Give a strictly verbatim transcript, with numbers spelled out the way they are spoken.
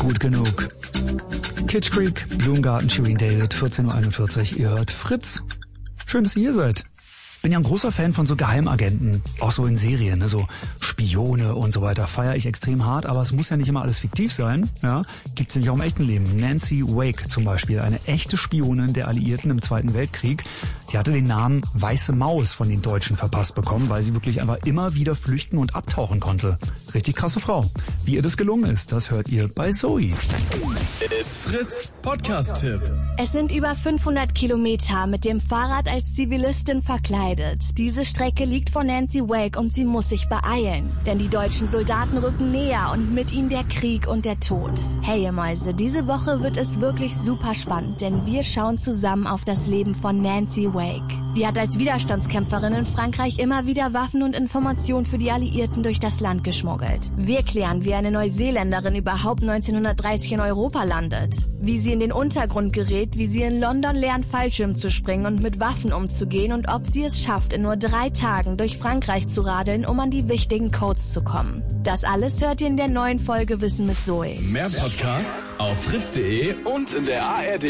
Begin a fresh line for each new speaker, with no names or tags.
gut genug. Kitsch Creek, Blumengarten, Shirin David, vierzehn Uhr einundvierzig. Ihr hört Fritz. Schön, dass ihr hier seid. Bin ja ein großer Fan von so Geheimagenten, auch so in Serien, ne? So Spione und so weiter, feiere ich extrem hart, aber es muss ja nicht immer alles fiktiv sein, ja? Gibt's ja nicht auch im echten Leben. Nancy Wake zum Beispiel, eine echte Spionin der Alliierten im Zweiten Weltkrieg, die hatte den Namen Weiße Maus von den Deutschen verpasst bekommen, weil sie wirklich einfach immer wieder flüchten und abtauchen konnte. Richtig krasse Frau. Wie ihr das gelungen ist, das hört ihr bei Zoe.
It's Fritz Podcast-Tipp.
Es sind über fünfhundert Kilometer mit dem Fahrrad als Zivilistin verkleidet. Diese Strecke liegt vor Nancy Wake und sie muss sich beeilen. Denn die deutschen Soldaten rücken näher und mit ihnen der Krieg und der Tod. Hey ihr Mäuse, diese Woche wird es wirklich super spannend, denn wir schauen zusammen auf das Leben von Nancy Wake. Die hat als Widerstandskämpferin in Frankreich immer wieder Waffen und Informationen für die Alliierten durch das Land geschmuggelt. Wir klären, wie eine Neuseeländerin überhaupt neunzehnhundertdreißig in Europa landet. Wie sie in den Untergrund gerät, wie sie in London lernt, Fallschirm zu springen und mit Waffen umzugehen und ob sie es schafft, in nur drei Tagen durch Frankreich zu radeln, um an die wichtigen Codes zu kommen. Das alles hört ihr in der neuen Folge Wissen mit Zoe.
Mehr Podcasts auf fritz punkt de und in der A R D